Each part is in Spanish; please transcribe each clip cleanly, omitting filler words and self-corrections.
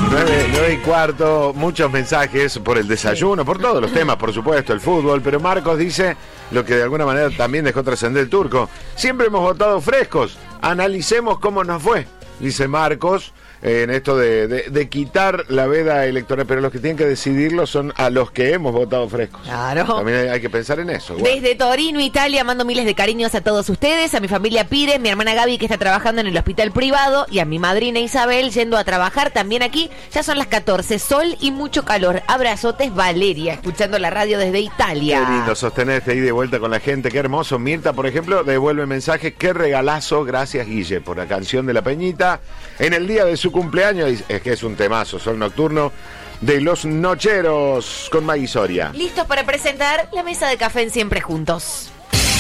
9 y cuarto, muchos mensajes por el desayuno, por todos los temas, por supuesto, el fútbol, pero Marcos dice lo que de alguna manera también dejó trascender el turco. Siempre hemos votado frescos, analicemos cómo nos fue, dice Marcos, en esto de quitar la veda electoral, pero los que tienen que decidirlo son a los que hemos votado frescos. Claro. También hay que pensar en eso. Bueno. Desde Torino, Italia, mando miles de cariños a todos ustedes, a mi familia Pires, mi hermana Gaby que está trabajando en el hospital privado y a mi madrina Isabel yendo a trabajar también aquí. Ya son las 14, sol y mucho calor. Abrazotes, Valeria, escuchando la radio desde Italia. Qué lindo sostenerte ahí de vuelta con la gente, qué hermoso. Mirta, por ejemplo, devuelve mensaje, qué regalazo, gracias Guille, por la canción de La Peñita. En el día de su cumpleaños, es que es un temazo, Sol Nocturno de Los Nocheros con Maggie Soria. Listos para presentar la mesa de café en Siempre Juntos.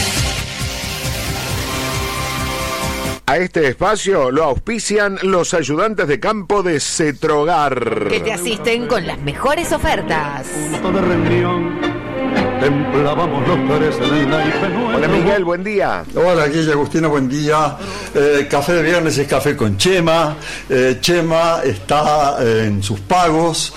A este espacio lo auspician los ayudantes de campo de Cetrogar, que te asisten con las mejores ofertas. Hola Miguel, buen día. Hola Guille, Agustina, buen día. Café de viernes es café con Chema. Chema está en sus pagos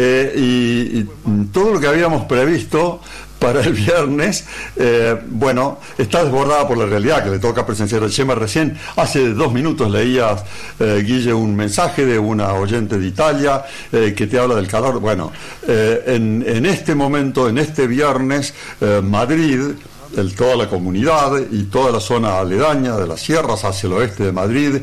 y todo lo que habíamos previsto para el viernes, bueno, está desbordada por la realidad que le toca presenciar a Chema. Recién, hace 2 minutos leías, Guille, un mensaje de una oyente de Italia que te habla del calor. Bueno, en este momento, en este viernes, Madrid, toda la comunidad y toda la zona aledaña de las sierras hacia el oeste de Madrid,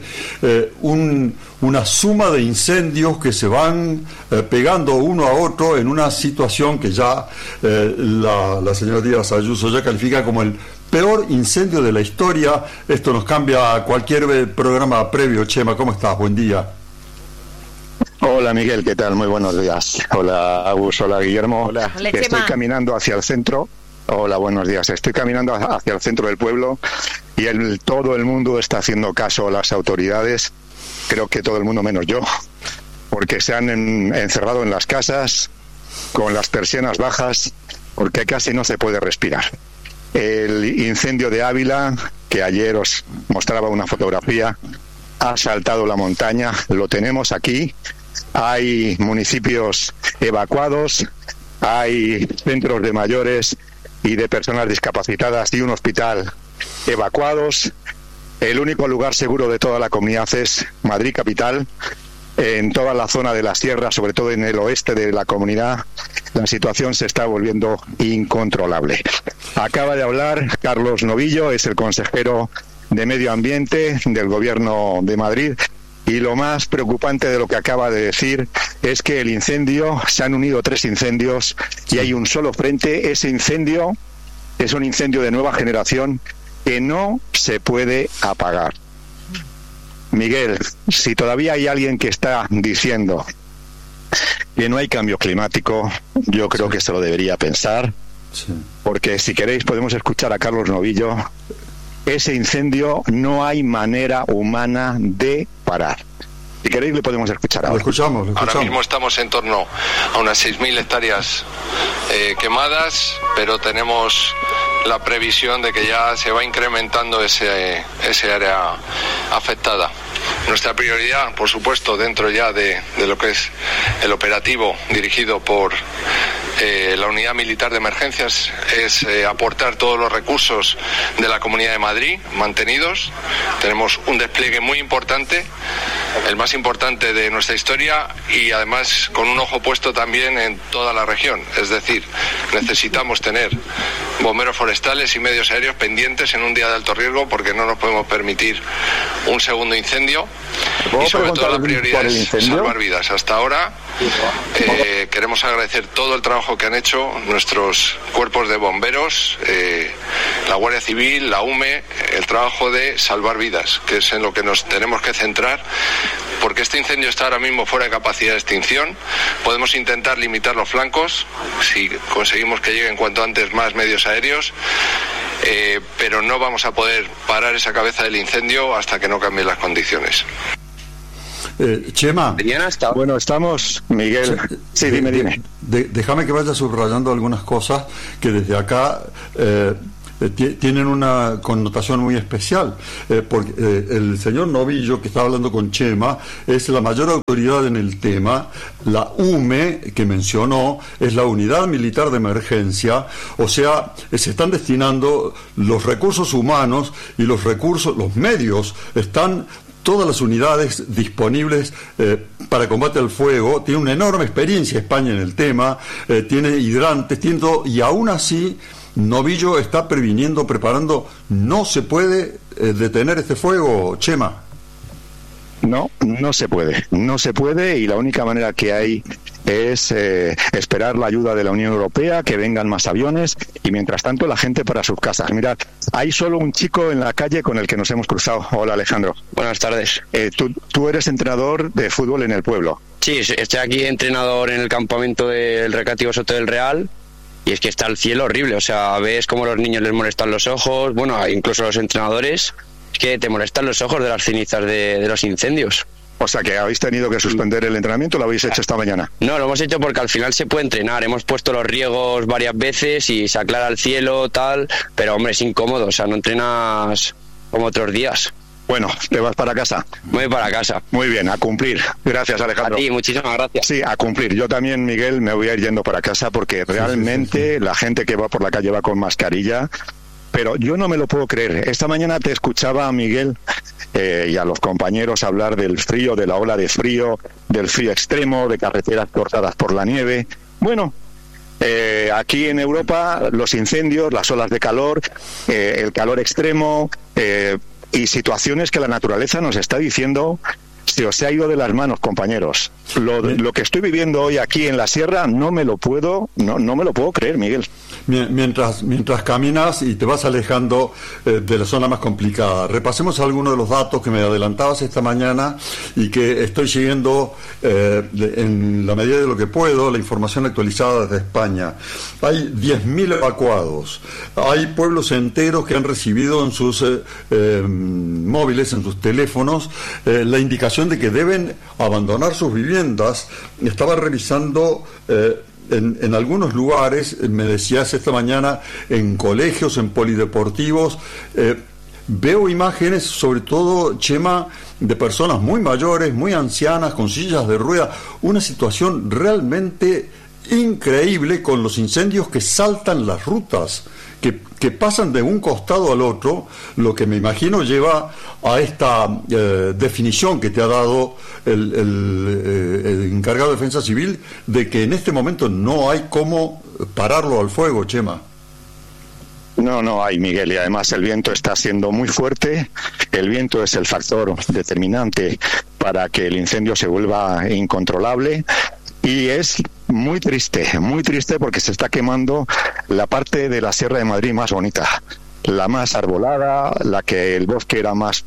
una suma de incendios que se van pegando uno a otro en una situación que ya la señora Díaz Ayuso ya califica como el peor incendio de la historia. Esto nos cambia a cualquier programa previo. Chema, ¿cómo estás? Buen día. Hola Miguel, ¿qué tal? Muy buenos días. Hola Agus, hola Guillermo. Hola. Estoy caminando hacia el centro. Hola, buenos días. Estoy caminando hacia el centro del pueblo y todo el mundo está haciendo caso a las autoridades. Creo que todo el mundo menos yo, porque se han encerrado en las casas con las persianas bajas, porque casi no se puede respirar. El incendio de Ávila, que ayer os mostraba una fotografía, ha saltado la montaña. Lo tenemos aquí. Hay municipios evacuados, hay centros de mayores y de personas discapacitadas y un hospital evacuados. El único lugar seguro de toda la comunidad es Madrid capital. En toda la zona de la sierra, sobre todo en el oeste de la comunidad, la situación se está volviendo incontrolable. Acaba de hablar Carlos Novillo, es el consejero de Medio Ambiente del Gobierno de Madrid. Y lo más preocupante de lo que acaba de decir es que el incendio, se han unido 3 incendios y hay un solo frente. Ese incendio es un incendio de nueva generación que no se puede apagar. Miguel, si todavía hay alguien que está diciendo que no hay cambio climático, yo creo que se lo debería pensar, porque si queréis podemos escuchar a Carlos Novillo. Ese incendio no hay manera humana de parar. Si queréis le podemos escuchar ahora. Lo escuchamos. Ahora mismo estamos en torno a unas 6.000 hectáreas quemadas, pero tenemos la previsión de que ya se va incrementando ese área afectada. Nuestra prioridad, por supuesto, dentro ya de lo que es el operativo dirigido por la Unidad Militar de Emergencias, es aportar todos los recursos de la Comunidad de Madrid mantenidos. Tenemos un despliegue muy importante, el más importante de nuestra historia, y además con un ojo puesto también en toda la región. Es decir, necesitamos tener bomberos forestales y medios aéreos pendientes en un día de alto riesgo, porque no nos podemos permitir un segundo incendio. Y sobre todo la prioridad es salvar vidas. Hasta ahora queremos agradecer todo el trabajo que han hecho nuestros cuerpos de bomberos, la Guardia Civil, la UME, el trabajo de salvar vidas, que es en lo que nos tenemos que centrar, porque este incendio está ahora mismo fuera de capacidad de extinción. Podemos intentar limitar los flancos si conseguimos que lleguen cuanto antes más medios aéreos, pero no vamos a poder parar esa cabeza del incendio hasta que no cambien las condiciones. Chema. Bueno, estamos, Miguel. Sí, dime. Déjame que vaya subrayando algunas cosas que desde acá tienen una connotación muy especial, porque el señor Novillo, que está hablando con Chema, es la mayor autoridad en el tema. La UME, que mencionó, es la Unidad Militar de Emergencia, o sea, se están destinando los recursos humanos y los medios, están todas las unidades disponibles para combate al fuego. Tiene una enorme experiencia España en el tema, tiene hidrantes, tiene todo, y aún así Novillo está previniendo, preparando. ¿No se puede detener este fuego, Chema? No se puede, y la única manera que hay es esperar la ayuda de la Unión Europea, que vengan más aviones, y mientras tanto la gente para sus casas. Mirad, hay solo un chico en la calle con el que nos hemos cruzado. Hola, Alejandro. Buenas tardes. Tú eres entrenador de fútbol en el pueblo. Sí, estoy aquí entrenador en el campamento del Recreativo Soto del Real, y es que está el cielo horrible, o sea, ves cómo a los niños les molestan los ojos, bueno, incluso a los entrenadores, es que te molestan los ojos de las cenizas de los incendios. O sea, que habéis tenido que suspender el entrenamiento, ¿lo habéis hecho esta mañana? No, lo hemos hecho porque al final se puede entrenar. Hemos puesto los riegos varias veces y se aclara el cielo, tal, pero hombre, es incómodo, o sea, no entrenas como otros días. Bueno, ¿te vas para casa? Voy para casa. Muy bien, a cumplir. Gracias, Alejandro. A ti, muchísimas gracias. Sí, a cumplir. Yo también, Miguel, me voy a ir yendo para casa porque realmente la gente que va por la calle va con mascarilla. Pero yo no me lo puedo creer. Esta mañana te escuchaba a Miguel y a los compañeros hablar del frío, de la ola de frío, del frío extremo, de carreteras cortadas por la nieve. Bueno, aquí en Europa los incendios, las olas de calor, el calor extremo y situaciones que la naturaleza nos está diciendo se os ha ido de las manos, compañeros. Lo que estoy viviendo hoy aquí en la sierra no me lo puedo creer, Miguel. Mientras caminas y te vas alejando de la zona más complicada, repasemos algunos de los datos que me adelantabas esta mañana y que estoy siguiendo en la medida de lo que puedo, la información actualizada desde España. Hay 10.000 evacuados, hay pueblos enteros que han recibido en sus móviles, en sus teléfonos, la indicación de que deben abandonar sus viviendas. Estaba revisando en algunos lugares, me decías esta mañana, en colegios, en polideportivos, veo imágenes, sobre todo, Chema, de personas muy mayores, muy ancianas, con sillas de ruedas, una situación realmente increíble con los incendios que saltan las rutas, que pasan de un costado al otro, lo que me imagino lleva a esta definición que te ha dado el encargado de Defensa Civil, de que en este momento no hay cómo pararlo al fuego, Chema. No hay, Miguel, y además el viento está siendo muy fuerte. El viento es el factor determinante para que el incendio se vuelva incontrolable. Y es muy triste porque se está quemando la parte de la Sierra de Madrid más bonita, la más arbolada, la que el bosque era más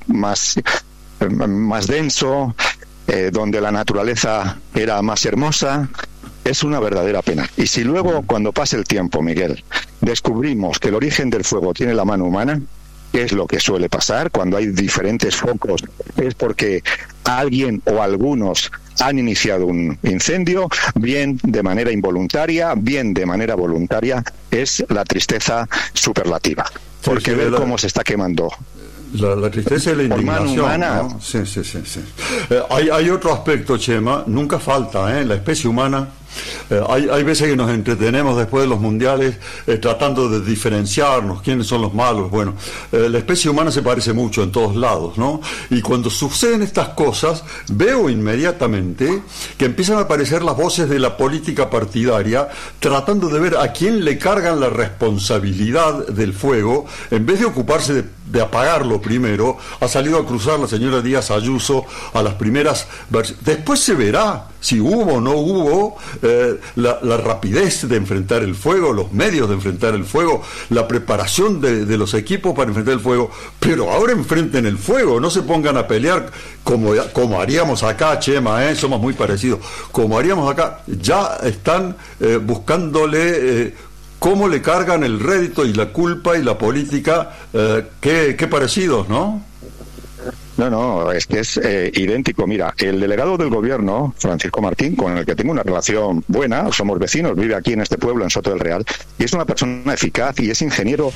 denso, donde la naturaleza era más hermosa. Es una verdadera pena. Y si luego, cuando pase el tiempo, Miguel, descubrimos que el origen del fuego tiene la mano humana, que es lo que suele pasar cuando hay diferentes focos, es porque alguien o algunos han iniciado un incendio, bien de manera involuntaria, bien de manera voluntaria, es la tristeza superlativa. Porque ver cómo se está quemando la tristeza y la indignación, ¿no? Sí. Hay otro aspecto, Chema, nunca falta, la especie humana. Hay veces que nos entretenemos después de los mundiales tratando de diferenciarnos quiénes son los malos. Bueno, la especie humana se parece mucho en todos lados, ¿no? Y cuando suceden estas cosas, veo inmediatamente que empiezan a aparecer las voces de la política partidaria tratando de ver a quién le cargan la responsabilidad del fuego, en vez de ocuparse de apagarlo primero. Ha salido a cruzar la señora Díaz Ayuso a las primeras versiones. Después se verá si hubo o no hubo la rapidez de enfrentar el fuego, los medios de enfrentar el fuego, la preparación de los equipos para enfrentar el fuego. Pero ahora enfrenten el fuego, no se pongan a pelear como haríamos acá, Chema, somos muy parecidos, como haríamos acá. Ya están buscándole cómo le cargan el rédito y la culpa y la política, qué parecidos, ¿no? No, es que es idéntico. Mira, el delegado del gobierno, Francisco Martín, con el que tengo una relación buena, somos vecinos, vive aquí en este pueblo, en Soto del Real, y es una persona eficaz y es ingeniero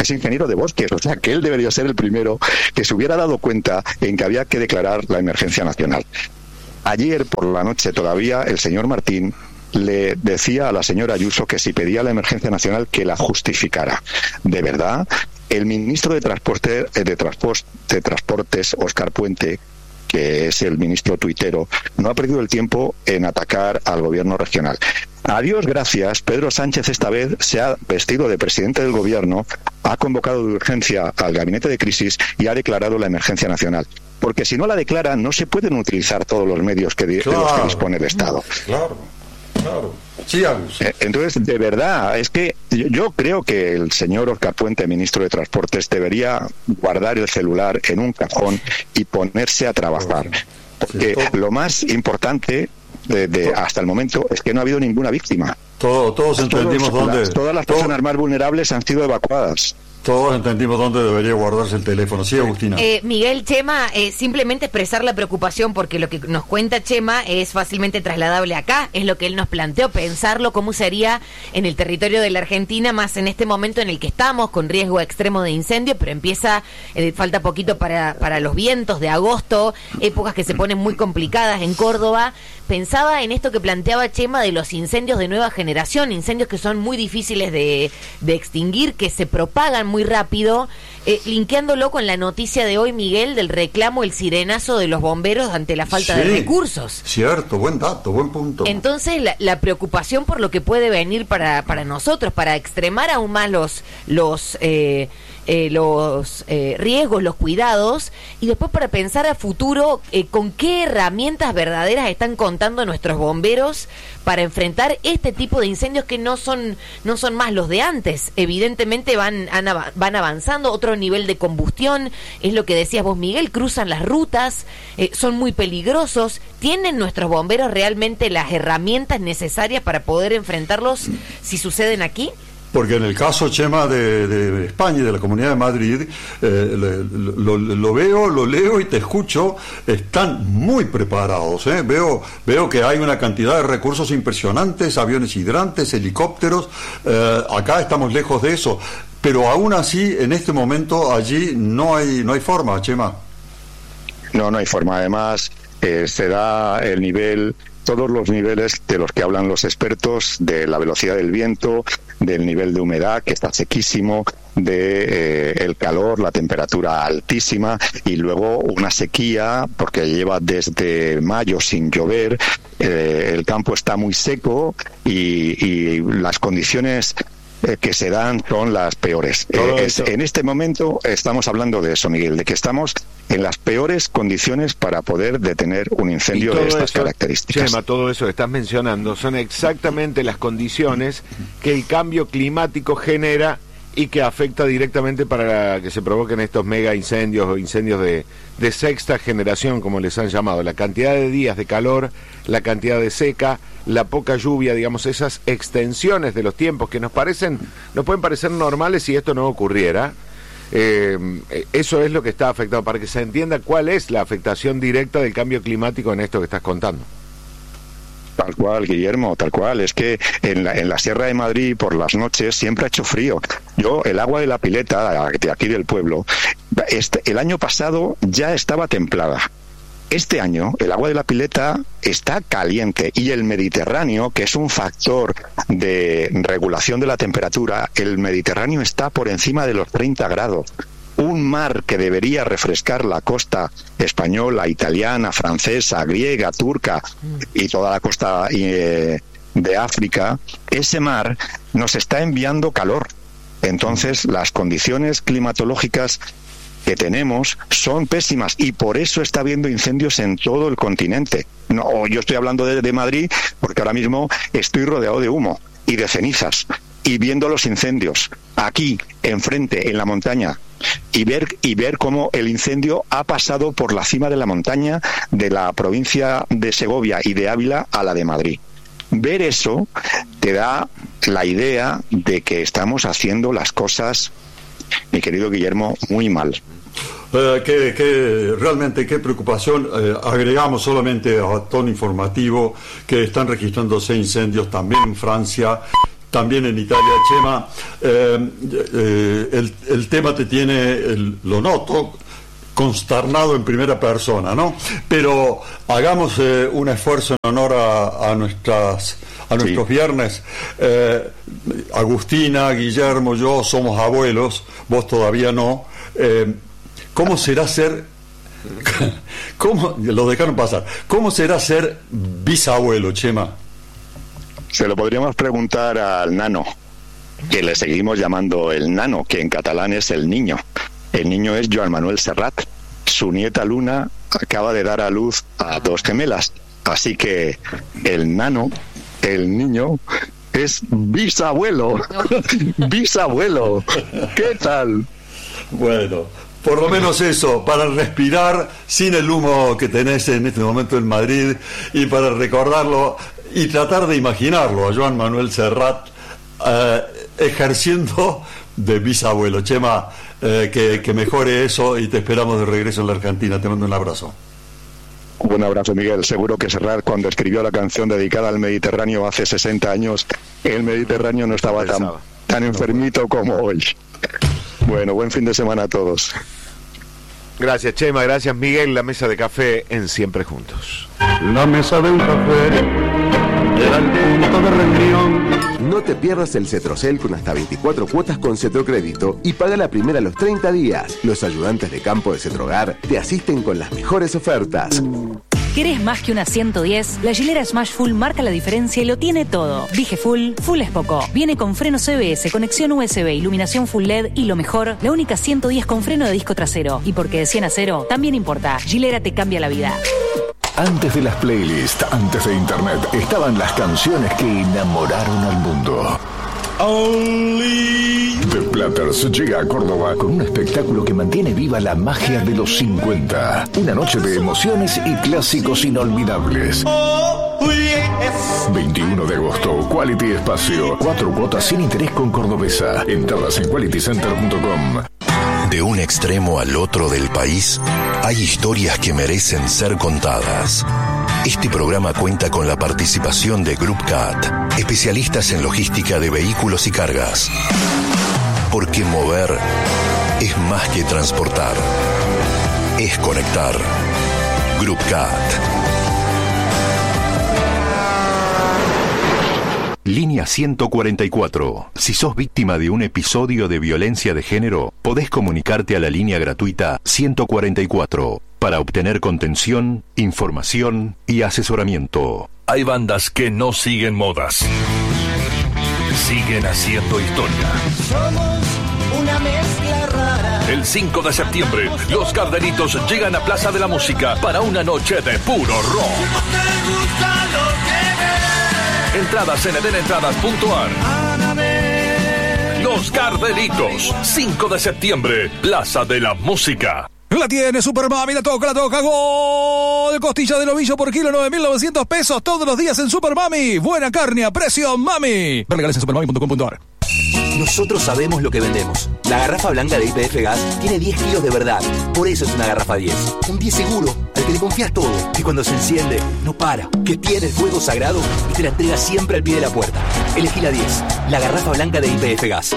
es ingeniero de bosques, o sea que él debería ser el primero que se hubiera dado cuenta en que había que declarar la emergencia nacional. Ayer por la noche todavía el señor Martín le decía a la señora Ayuso que si pedía la emergencia nacional que la justificara. De verdad, el ministro de Transportes, Óscar Puente, que es el ministro tuitero, no ha perdido el tiempo en atacar al gobierno regional. A Dios gracias, Pedro Sánchez esta vez se ha vestido de presidente del gobierno, ha convocado de urgencia al gabinete de crisis y ha declarado la emergencia nacional. Porque si no la declara, no se pueden utilizar todos los medios de los que dispone el Estado. Claro. Sí, entonces, de verdad, es que yo creo que el señor Óscar Puente, ministro de Transportes, debería guardar el celular en un cajón y ponerse a trabajar. Porque lo más importante hasta el momento es que no ha habido ninguna víctima. Todos entendimos dónde... Todas las personas más vulnerables han sido evacuadas. Todos entendimos dónde debería guardarse el teléfono. Sí, Agustina. Miguel, Chema, simplemente expresar la preocupación porque lo que nos cuenta Chema es fácilmente trasladable acá, es lo que él nos planteó, pensarlo cómo sería en el territorio de la Argentina, más en este momento en el que estamos, con riesgo extremo de incendio, pero falta poquito para los vientos de agosto, épocas que se ponen muy complicadas en Córdoba. Pensaba en esto que planteaba Chema de los incendios de nueva generación, incendios que son muy difíciles de extinguir, que se propagan muy rápido, linkeándolo con la noticia de hoy, Miguel, del reclamo, el sirenazo de los bomberos ante la falta de recursos. Cierto, buen dato, buen punto. Entonces, la preocupación por lo que puede venir para nosotros, para extremar aún más los riesgos, los cuidados, y después para pensar a futuro con qué herramientas verdaderas están contando nuestros bomberos para enfrentar este tipo de incendios que no son más los de antes. Evidentemente van avanzando, otro nivel de combustión, es lo que decías vos, Miguel, cruzan las rutas, son muy peligrosos. ¿Tienen nuestros bomberos realmente las herramientas necesarias para poder enfrentarlos si suceden aquí? Porque en el caso, Chema, de España y de la Comunidad de Madrid, lo veo, lo leo y te escucho, están muy preparados. Veo que hay una cantidad de recursos impresionantes, aviones hidrantes, helicópteros. Acá estamos lejos de eso. Pero aún así, en este momento, allí no hay forma, Chema. No hay forma. Además, se da el nivel... Todos los niveles de los que hablan los expertos, de la velocidad del viento, del nivel de humedad, que está sequísimo, de el calor, la temperatura altísima, y luego una sequía, porque lleva desde mayo sin llover, el campo está muy seco y las condiciones que se dan son las peores. En este momento estamos hablando de eso, Miguel, de que estamos en las peores condiciones para poder detener un incendio de estas características. Chema, todo eso que estás mencionando son exactamente las condiciones que el cambio climático genera y que afecta directamente para que se provoquen estos mega incendios o incendios de sexta generación, como les han llamado. La cantidad de días de calor, la cantidad de seca, la poca lluvia, digamos, esas extensiones de los tiempos que nos pueden parecer normales si esto no ocurriera. Eso es lo que está afectado, para que se entienda cuál es la afectación directa del cambio climático en esto que estás contando. Tal cual, Guillermo, tal cual. Es que en la Sierra de Madrid por las noches siempre ha hecho frío. El agua de la pileta de aquí del pueblo, el año pasado ya estaba templada. Este año el agua de la pileta está caliente, y el Mediterráneo, que es un factor de regulación de la temperatura, el Mediterráneo está por encima de los 30 grados. Un mar que debería refrescar la costa española, italiana, francesa, griega, turca y toda la costa de África, ese mar nos está enviando calor. Entonces, las condiciones climatológicas que tenemos son pésimas, y por eso está habiendo incendios en todo el continente. No, yo estoy hablando de Madrid porque ahora mismo estoy rodeado de humo y de cenizas, y viendo los incendios aquí enfrente en la montaña, y ver cómo el incendio ha pasado por la cima de la montaña de la provincia de Segovia y de Ávila a la de Madrid. Ver eso te da la idea de que estamos haciendo las cosas, mi querido Guillermo, muy mal. Realmente qué preocupación. Agregamos solamente a tono informativo que están registrándose incendios también en Francia, también en Italia, Chema. El tema te tiene, lo noto, consternado en primera persona, ¿no? Pero hagamos un esfuerzo en honor a nuestros viernes. Agustina, Guillermo, yo somos abuelos, vos todavía no. ¿Cómo será ser... ¿Cómo? Lo dejaron pasar. ¿Cómo será ser bisabuelo, Chema? Se lo podríamos preguntar al nano, que le seguimos llamando el nano, que en catalán es el niño. El niño es Joan Manuel Serrat. Su nieta Luna acaba de dar a luz a 2 gemelas. Así que el nano, el niño, es bisabuelo. Bisabuelo. ¿Qué tal? Bueno, por lo menos eso, para respirar sin el humo que tenés en este momento en Madrid, y para recordarlo y tratar de imaginarlo a Joan Manuel Serrat ejerciendo de bisabuelo. Chema, que mejore eso, y te esperamos de regreso en la Argentina. Te mando un abrazo. Un abrazo, Miguel. Seguro que Serrat, cuando escribió la canción dedicada al Mediterráneo hace 60 años, el Mediterráneo no estaba tan enfermito como hoy. Bueno, buen fin de semana a todos. Gracias, Chema. Gracias, Miguel. La mesa de café en Siempre Juntos. La mesa de un café era el punto de reunión. No te pierdas el Cetrocel con hasta 24 cuotas con Cetrocrédito y paga la primera a los 30 días. Los ayudantes de campo de Cetrogar te asisten con las mejores ofertas. ¿Querés más que una 110? La Gilera Smash Full marca la diferencia y lo tiene todo. Dije Full es poco. Viene con freno CBS, conexión USB, iluminación Full LED y lo mejor, la única 110 con freno de disco trasero. Y porque de 100 a 0, también importa. Gilera te cambia la vida. Antes de las playlists, antes de internet, estaban las canciones que enamoraron al mundo. The Platters llega a Córdoba con un espectáculo que mantiene viva la magia de los 50. Una noche de emociones y clásicos inolvidables. 21 de agosto, Quality Espacio. 4 cuotas sin interés con Cordobesa. Entradas en qualitycenter.com. De un extremo al otro del país, hay historias que merecen ser contadas. Este programa cuenta con la participación de Group CAT, especialistas en logística de vehículos y cargas. Porque mover es más que transportar, es conectar. Group CAT. Línea 144. Si sos víctima de un episodio de violencia de género, podés comunicarte a la línea gratuita 144 para obtener contención, información y asesoramiento. Hay bandas que no siguen modas. Siguen haciendo historia. Somos una mezcla rara. El 5 de septiembre, los Gardenitos llegan a Plaza de la Música para una noche de puro rock. Entradas en edenentradas.ar. Los Gardenitos, 5 de septiembre, Plaza de la Música. La tiene Super Mami, la toca, gol. Costilla de novillo por kilo, 9.900 pesos todos los días en Super Mami. Buena carne a precio, mami. Regales en supermami.com.ar. Nosotros sabemos lo que vendemos. La garrafa blanca de YPF Gas tiene 10 kilos de verdad. Por eso es una garrafa 10. Un 10 seguro, al que le confías todo. Que cuando se enciende, no para. Que tiene el fuego sagrado y te la entrega siempre al pie de la puerta. Elegí la 10. La garrafa blanca de YPF Gas.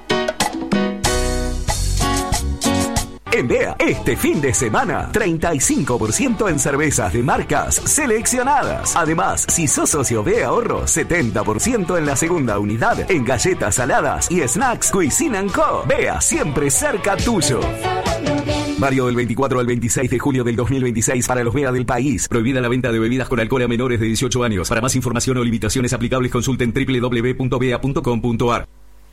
En DEA, este fin de semana, 35% en cervezas de marcas seleccionadas. Además, si sos socio de ahorro, 70% en la segunda unidad, en galletas saladas y snacks Cuisine & Co. DEA, siempre cerca tuyo. Válido del 24 al 26 de julio del 2026 para los BEA del país. Prohibida la venta de bebidas con alcohol a menores de 18 años. Para más información o limitaciones aplicables, consulten www.bea.com.ar.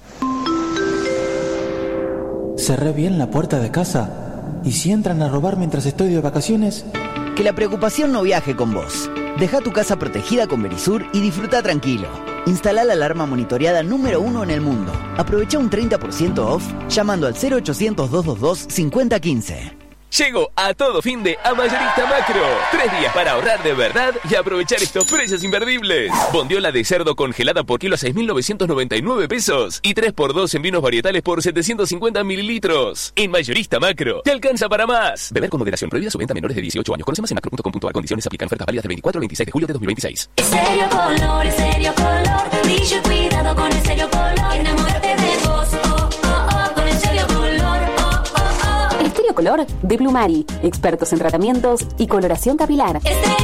¿Cerré bien la puerta de casa? ¿Y si entran a robar mientras estoy de vacaciones? Que la preocupación no viaje con vos. Deja tu casa protegida con Verisur y disfruta tranquilo. Instala la alarma monitoreada número 1 en el mundo. Aprovecha un 30% off llamando al 0800-222-5015. Llegó a todo fin de a Mayorista Macro. 3 días para ahorrar de verdad y aprovechar estos precios imperdibles. Bondiola de cerdo congelada por kilo a 6.999 pesos. Y 3x2 en vinos varietales por 750 mililitros. En Mayorista Macro, te alcanza para más. Beber con moderación. Prohibida su venta a menores de 18 años. Conoce más en macro.com.ar. Condiciones aplican. Ofertas válidas del 24 al 26 de julio de 2026. Estéreo Color, Estéreo Color. Brillo y cuidado con Estéreo Color. Enamórate de vos, oh, oh, oh, con Estéreo Color, oh, oh, oh. Estéreo Color de Blumari. Expertos en tratamientos y coloración capilar.